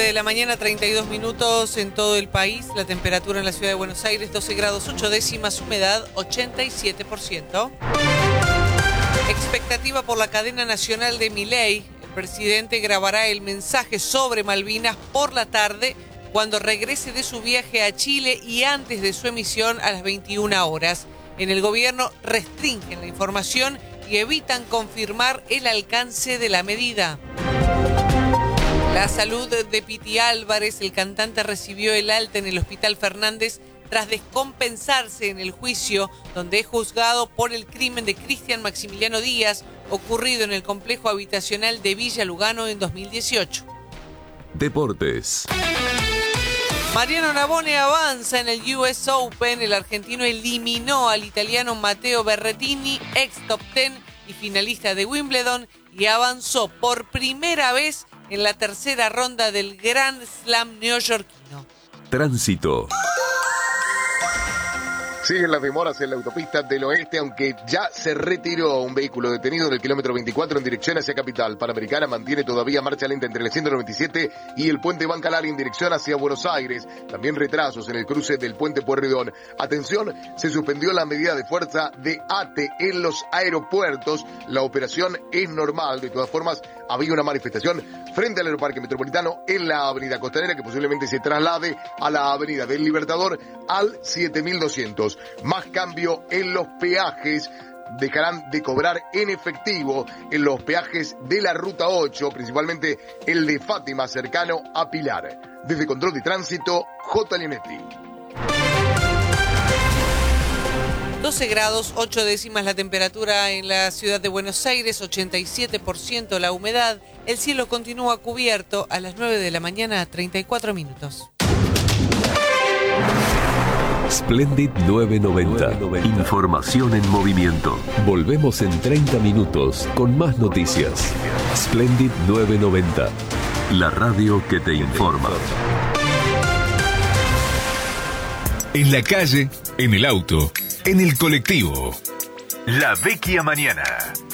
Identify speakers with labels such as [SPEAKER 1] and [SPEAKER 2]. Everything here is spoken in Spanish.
[SPEAKER 1] de la mañana, 32 minutos en todo el país. La temperatura en la ciudad de Buenos Aires, 12 grados 8 décimas, humedad 87%. Expectativa por la cadena nacional de Milei. El presidente grabará el mensaje sobre Malvinas por la tarde cuando regrese de su viaje a Chile y antes de su emisión a las 21 horas. En el gobierno restringen la información y evitan confirmar el alcance de la medida. La salud de Piti Álvarez, el cantante recibió el alta en el Hospital Fernández tras descompensarse en el juicio donde es juzgado por el crimen de Cristian Maximiliano Díaz ocurrido en el complejo habitacional de Villa Lugano en 2018.
[SPEAKER 2] Deportes.
[SPEAKER 1] Mariano Navone avanza en el US Open. El argentino eliminó al italiano Matteo Berrettini, ex top 10 y finalista de Wimbledon, y avanzó por primera vez en la tercera ronda del Grand Slam neoyorquino.
[SPEAKER 2] Tránsito.
[SPEAKER 3] Siguen las demoras en la autopista del oeste, aunque ya se retiró un vehículo detenido en el kilómetro 24 en dirección hacia Capital. Panamericana mantiene todavía marcha lenta entre el 197 y el puente Bancalari en dirección hacia Buenos Aires. También retrasos en el cruce del puente Pueyrredón. Atención, se suspendió la medida de fuerza de ATE en los aeropuertos. La operación es normal. De todas formas, había una manifestación frente al Aeroparque Metropolitano en la avenida Costanera que posiblemente se traslade a la avenida del Libertador al 7200. Más cambio en los peajes. Dejarán de cobrar en efectivo en los peajes de la Ruta 8, principalmente el de Fátima, cercano a Pilar. Desde Control de Tránsito, J. Linetti.
[SPEAKER 1] 12 grados 8 décimas la temperatura en la ciudad de Buenos Aires, 87% la humedad. El cielo continúa cubierto a las 9 de la mañana, 34 minutos.
[SPEAKER 2] Splendid 990. Información en movimiento. Volvemos en 30 minutos con más noticias. Splendid 990. La radio que te informa.
[SPEAKER 4] En la calle, en el auto, en el colectivo. La Vecchia Mañana.